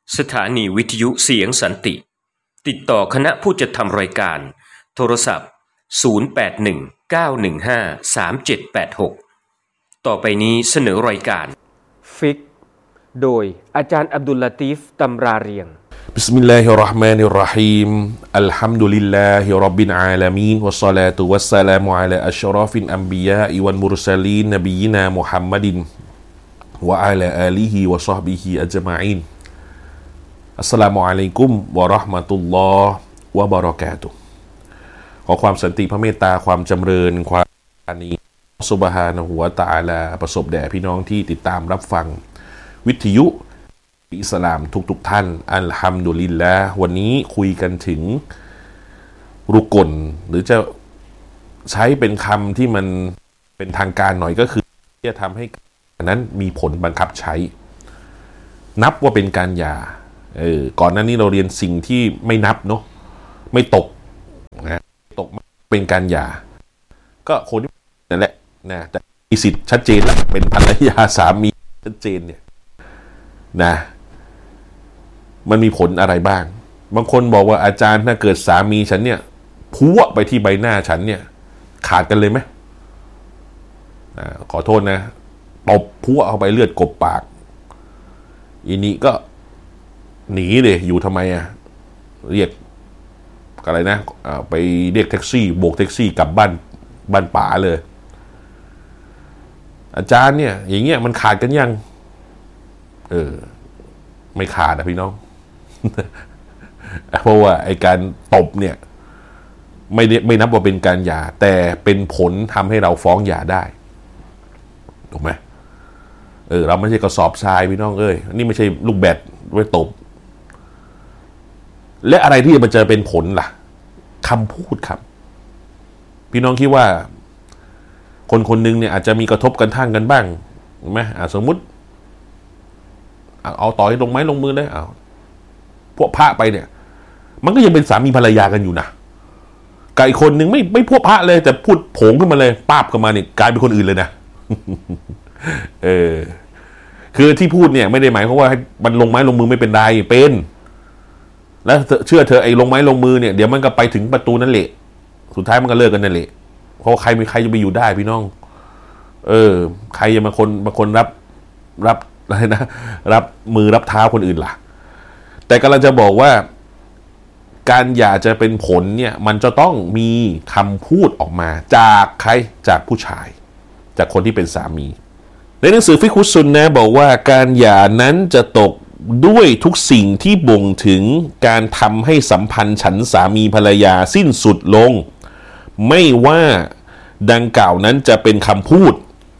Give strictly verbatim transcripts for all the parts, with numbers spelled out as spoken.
สถานีวิทยุเสียงสันติติดต่อคณะผู้จัดทำรายการโทรศัพท์ศูนย์ แปด หนึ่ง เก้า หนึ่ง ห้า สาม เจ็ด แปด หกต่อไปนี้เสนอรายการฟิกโดยอาจารย์อับดุลลาตีฟตำราเรียงบิสมิลลาฮิรเราะห์มานิรเราะฮีมอัลฮัมดุลิลลาฮิร็อบบิลอาลามีนวัสศอลาตุวัสสลามุอะลาอัชรอฟิลอัมบิยาอิวัลมุรซะลีนนบีนามุฮัมมัดินวะอะลาอาลิฮิวะศอฮบิฮิอัจมะอีนอัสสลามุอะลัยกุมวะเราะห์มะตุลลอฮ์วะบะเราะกาตุฮ์ขอความสันติพระเมตตาความจำเริญความปราณีซุบฮานะฮูวะตะอาลาประสบแด่พี่น้องที่ติดตามรับฟังวิทยุอิสลามทุกๆท่านอัลฮัมดุลิลละห์วันนี้คุยกันถึงรุกลหรือจะใช้เป็นคำที่มันเป็นทางการหน่อยก็คือจะทำให้นั้นมีผลบังคับใช้นับว่าเป็นการหย่าเออก่อนหน้านี้เราเรียนสิ่งที่ไม่นับเนาะไม่ตกนะตกเป็นการหย่าก็คนที่นั่นแหละนะแต่มีสิทธิ์ชัดเจนแล้วเป็นภรรยาสามีชัดเจนเนี่ยนะมันมีผลอะไรบ้างบางคนบอกว่าอาจารย์ถ้าเกิดสามีฉันเนี่ยพัวไปที่ใบหน้าฉันเนี่ยขาดกันเลยไหมอ่าขอโทษนะตบพัวเอาไปเลือดกบปากอีนี้ก็หนีเลยอยู่ทำไมอ่ะเรียกอะไรนะอ่าไปเรียกแท็กซี่โบกแท็กซี่กลับบ้านบ้านป๋าเลยอาจารย์เนี่ยอย่างเงี้ยมันขาดกันยังเออไม่ขาดนะพี่น้อง เพราะว่าไอ้การตบเนี่ยไม่ได้ไม่นับว่าเป็นการหย่าแต่เป็นผลทำให้เราฟ้องหย่าได้ถูกไหมเออเราไม่ใช่กระสอบทรายพี่น้องเอ้ยนี่ไม่ใช่ลูกแบดไว้ตบและอะไรที่มันจะเป็นผลล่ะคำพูดครับพี่น้องคิดว่าคนคนหนึ่งเนี่ยอาจจะมีกระทบกันทั่งกันบ้างถูกไหมอ่าสมมุติเอาต่อให้ลงไม้ลงมือเลยเอาพวกพระไปเนี่ยมันก็ยังเป็นสามีภรรยากันอยู่นะกับอีกคนนึงไม่ไม่พวกพระเลยแต่พูดโผงขึ้นมาเลยป้าบขึ้นมาเนี่ยกลายเป็นคนอื่นเลยนะ เออคือที่พูดเนี่ยไม่ได้หมายความว่าให้มันลงไม้ลงมือไม่เป็นไรเป็นแล้วเชื่อเธอไอ้ลงไม้ลงมือเนี่ยเดี๋ยวมันก็ไปถึงประตูนั่นแหละสุดท้ายมันก็เลิกกันนั่นแหละเพราะใครมีใครจะไปอยู่ได้พี่น้องเออใครจะมาคนมาคนรับรับอะไรนะรับมือรับเท้าคนอื่นล่ะแต่กำลังจะบอกว่าการหย่าจะเป็นผลเนี่ยมันจะต้องมีคำพูดออกมาจากใครจากผู้ชายจากคนที่เป็นสามีในหนังสือฟิกฮุสซุนนะห์บอกว่าการหย่านั้นจะตกด้วยทุกสิ่งที่บ่งถึงการทำให้สัมพันธ์ฉันสามีภรรยาสิ้นสุดลงไม่ว่าดังกล่าวนั้นจะเป็นคำพูด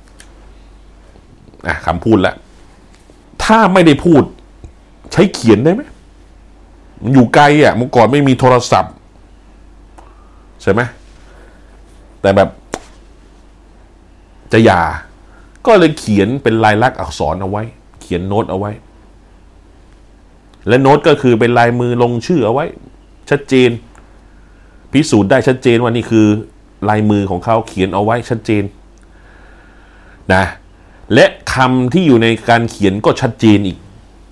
อ่ะคำพูดละถ้าไม่ได้พูดใช้เขียนได้ไหมอยู่ไกลอ่ะเมื่อก่อนไม่มีโทรศัพท์ใช่ไหมแต่แบบจะหย่าก็เลยเขียนเป็นลายลักษณ์อักษรเอาไว้เขียนโน้ตเอาไว้และโน้ตก็คือเป็นลายมือลงชื่อเอาไว้ชัดเจนพิสูจน์ได้ชัดเจนว่านี่คือลายมือของเขาเขียนเอาไว้ชัดเจนนะและคำที่อยู่ในการเขียนก็ชัดเจนอีก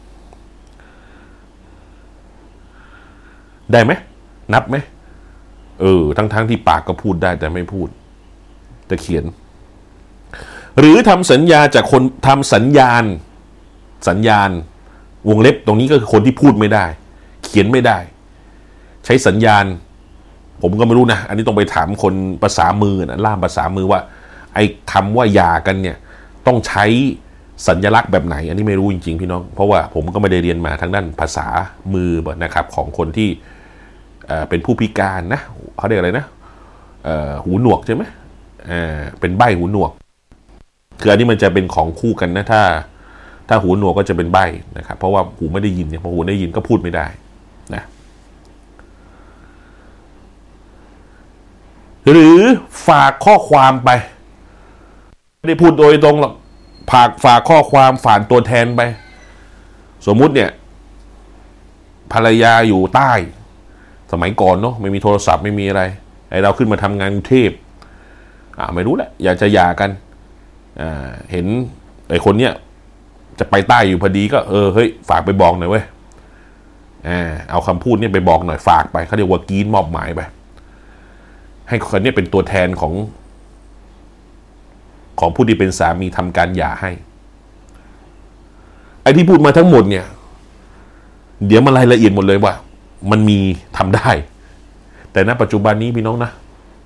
ได้ไหมนับไหมเออทั้งๆ ท, ที่ปากก็พูดได้แต่ไม่พูดแต่เขียนหรือทำสัญญาจากคนทำสัญญาณสัญญาณวงเล็บตรงนี้ก็คือคนที่พูดไม่ได้เขียนไม่ได้ใช้สัญญาณผมก็ไม่รู้นะอันนี้ต้องไปถามคนภาษามือนะล่ามภาษามือว่าไอ้คำว่าหย่ากันเนี่ยต้องใช้สัญลักษณ์แบบไหนอันนี้ไม่รู้จริงๆพี่น้องเพราะว่าผมก็ไม่ได้เรียนมาทางด้านภาษามือนะครับของคนที่เอ่อเป็นผู้พิการนะเขาเรียกอะไรนะเอ่อหูหนวกใช่ไหมเอ่อเป็นใบ้หูหนวกคืออันนี้มันจะเป็นของคู่กันนะถ้าถ้าหูหนวกก็จะเป็นใบ้นะครับเพราะว่าหูไม่ได้ยินเนี่ยพอหูได้ยินก็พูดไม่ได้นะหรือฝากข้อความไปไม่ได้พูดโดยตรงหรอกฝากฝากข้อความฝากตัวแทนไปสมมุติเนี่ยภรรยาอยู่ใต้สมัยก่อนเนาะไม่มีโทรศัพท์ไม่มีอะไรไอเราขึ้นมาทำงานกรุงเทพอ่าไม่รู้แหละอยากจะหย่ากันอ่าเห็นไอคนเนี้ยจะไปใต้อยู่พอดีก็เออเฮ้ยฝากไปบอกหน่อยเว้ยอ่าเอาคำพูดนี่ไปบอกหน่อยฝากไปเขาเรียกว่ากีนมอบหมายไปให้คนนี้เป็นตัวแทนของของผู้ที่เป็นสามีทำการหย่าให้ไอ้ที่พูดมาทั้งหมดเนี่ยเดี๋ยวมารายละเอียดหมดเลยว่ามันมีทำได้แต่ณปัจจุบันนี้พี่น้องนะ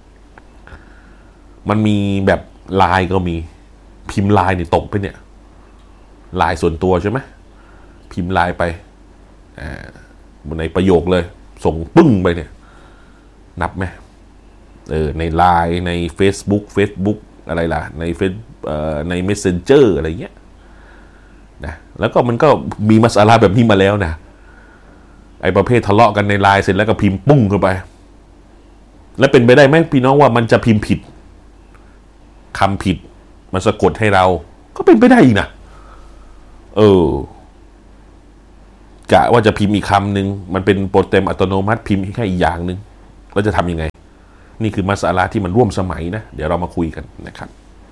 มันมีแบบไลน์ก็มีพิมพ์ไลน์นี่ตกไปเนี่ยไลน์ส่วนตัวใช่ไหมพิมพ์ไลน์ไปอ่าในประโยคเลยส่งปึ้งไปเนี่ยนับไหมเออในไลน์ใน Facebook Facebook อะไรล่ะในเฟซเอ่อใน Messenger อะไรเงี้ยนะแล้วก็มันก็มีมัสอาลาแบบนี้มาแล้วนะไอ้ประเภททะเลาะกันในไลน์เสร็จแล้วก็พิมพ์ปุ้งเข้าไปแล้วเป็นไปได้ไหมพี่น้องว่ามันจะพิมพ์ผิดคำผิดมันสะกดให้เราก็เป็นไปได้อีกนะเออกะว่าจะพิมพ์อีกคำหนึ่งมันเป็นโปรแกรมอัตโนมัติพิมพ์แค่อีกอย่างหนึ่งแล้วจะทำยังไงนี่คือมัสอาลาที่มันร่วมสมัยนะเดี๋ยวเรามาคุยกันนะครับ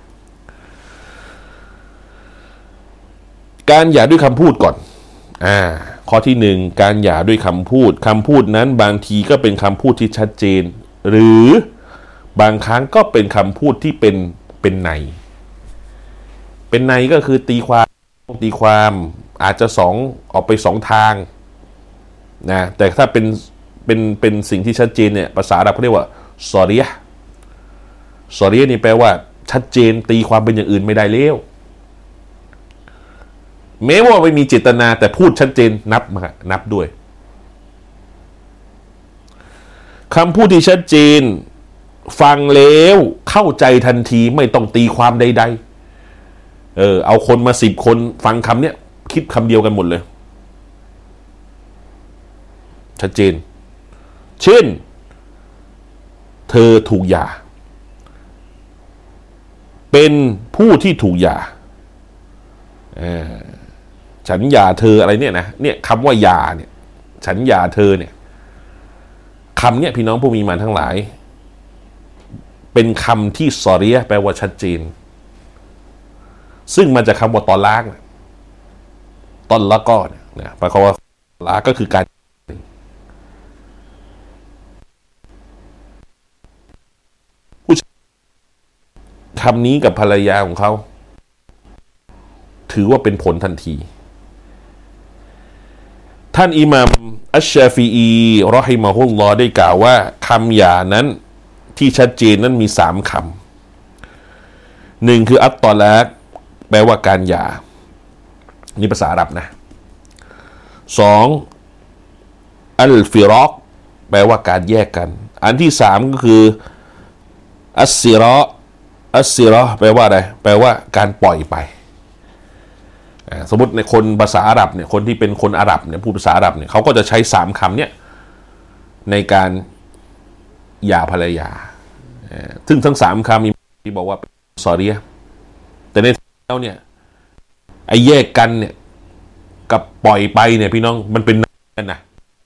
การหย่าด้วยคำพูดก่อนอ่าข้อที่หนึ่งการหย่าด้วยคำพูดคำพูดนั้นบางทีก็เป็นคำพูดที่ชัดเจนหรือบางครั้งก็เป็นคำพูดที่เป็นเป็นในเป็นในก็คือตีความตีความอาจจะสองออกไปสองทางนะแต่ถ้าเป็นเป็นเป็นสิ่งที่ชัดเจนเนี่ยภาษาอาหรับเขาเรียกว่าซอรียะซอรียะนี่แปลว่าชัดเจนตีความเป็นอย่างอื่นไม่ได้แล้วแม้ว่าไม่มีเจตนาแต่พูดชัดเจนนับมานับด้วยคำพูดที่ชัดเจนฟังแล้วเข้าใจทันทีไม่ต้องตีความใดๆเออเอาคนมาสิบคนฟังคำเนี้ยคิดคำเดียวกันหมดเลยชัดเจนเช่นเธอถูกหย่าเป็นผู้ที่ถูกหย่าฉันหย่าเธออะไรเนี่ยนะเนี่ยคำว่าหย่าเนี่ยฉันหย่าเธอเนี่ยคำเนี่ยพี่น้องผู้มีมันทั้งหลายเป็นคำที่ซอรียะแปลว่าชัดเจนซึ่งมาจากคำว่าตอลากตอนละก็เนี่ยแปลว่าลาก็คือการคำนี้กับภรรยาของเขาถือว่าเป็นผลทันทีท่านอิหม่ามอัชชาฟีอีรอฮิมะฮุลลอฮ์ได้กล่าวว่าคำหย่านั้นที่ชัดเจนนั้นมีสามคำหนึ่งคืออัตตอลากแปลว่าการหย่านี่ภาษาอาหรับนะสองอัลฟิรอกแปลว่าการแยกกันอันที่สามก็คืออัสซิรออัสซิรอแปลว่าอะไรแปลว่าการปล่อยไปสมมติในคนภาษาอาหรับเนี่ยคนที่เป็นคนอาหรับเนี่ยพูดภาษาอาหรับเนี่ยเขาก็จะใช้สามคำเนี่ยในการหย่าภรรยาซึ่งทั้งสามคำที่บอกว่าซอรียะแต่ในแล้วเนี่ยไอ้แยกกันเนี่ยกับปล่อยไปเนี่ยพี่น้องมันเป็นในนะ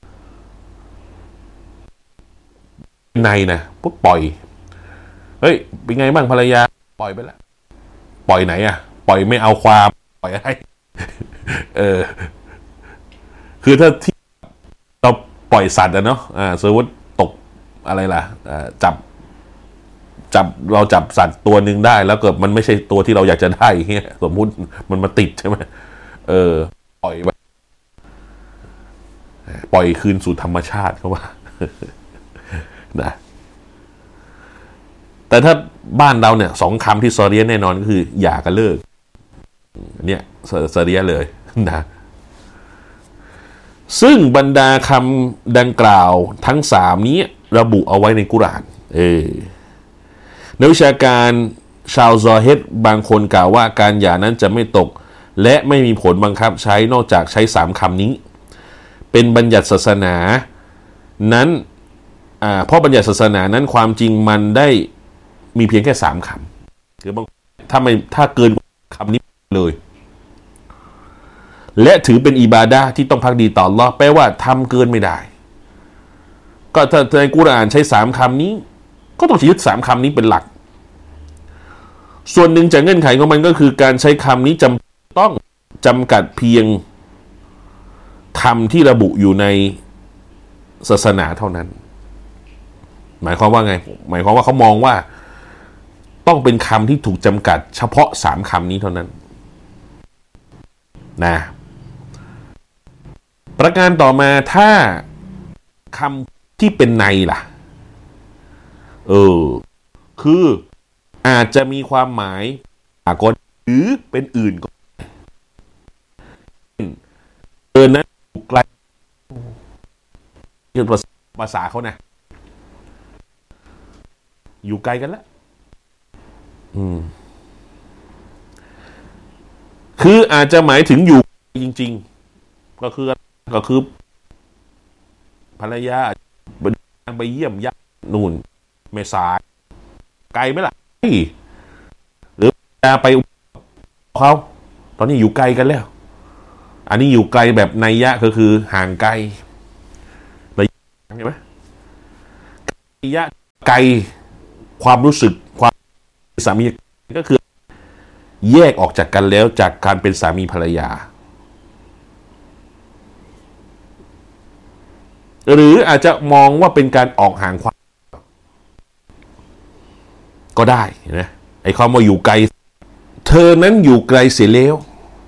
ในนะปุ๊บปล่อยเฮ้ยเป็นไงบ้างภรรยาปล่อยไปแล้วปล่อยไหนอะปล่อยไม่เอาความปล่อยให้เออคือถ้าที่เราปล่อยสัตว์อะเนาะอ่าสมมติตกอะไรล่ะอ่าจับจับเราจับสัตว์ตัวหนึ่งได้แล้วเกิดมันไม่ใช่ตัวที่เราอยากจะได้เงี้ยสมมุติมันมาติดใช่ไหมเออปล่อยไปปล่อยคืนสู่ธรรมชาติเขาว่านะแต่ถ้าบ้านเราเนี่ยสองคำที่ซอรียะแน่นอนก็คือหย่ากันเลิกเนี่ยซอรียะเลยนะซึ่งบรรดาคำดังกล่าวทั้งสามนี้ระบุเอาไว้ในกุรอานเออนักวิชาการชาวซอเฮดบางคนกล่าวว่าการหย่านั้นจะไม่ตกและไม่มีผลบังคับใช้นอกจากใช้สามคำนี้เป็นบัญญัติศาสนานั้นอ่าเพราะบัญญัติศาสนานั้นความจริงมันได้มีเพียงแค่สามคำคือบางถ้าไม่ถ้าเกินคำนี้เลยและถือเป็นอิบาดะห์ที่ต้องภักดีต่ออัลเลาะห์แปลว่าทำเกินไม่ได้ก็ถ้าในกุรอานใช้สามคำนี้ก็ต้องยึดสามคำนี้เป็นหลักส่วนหนึ่งจากเงื่อนไขของมันก็คือการใช้คำนี้จำต้องจำกัดเพียงคำที่ระบุอยู่ในศาสนาเท่านั้นหมายความว่าไงหมายความว่าเขามองว่าต้องเป็นคำที่ถูกจำกัดเฉพาะสามคำนี้เท่านั้นนะประการต่อมาถ้าคำที่เป็นในล่ะเออคืออาจจะมีความหมายอากฏหรือเป็นอื่นก็เออนั้นไกลคือภาษาเขานะอยู่ไกลกันแล้วอืมคืออาจจะหมายถึงอยู่จริงๆก็คือก็คือภรรยาไปเยี่ยมญาตินู่นเมษาไกลไหมล่ะหรือจะไปเขาตอนนี้อยู่ไกลกันแล้วอันนี้อยู่ไกลแบบนัยยะก็คือห่างไกลเห็นไหมนัยยะไกลความรู้สึกความสามีก็คือแยกออกจากกันแล้วจากการเป็นสามีภรรยาหรืออาจจะมองว่าเป็นการออกห่างความก็ได้นะไอ้คำว่าอยู่ไกลเธอนั้นอยู่ไกลเสียแล้ว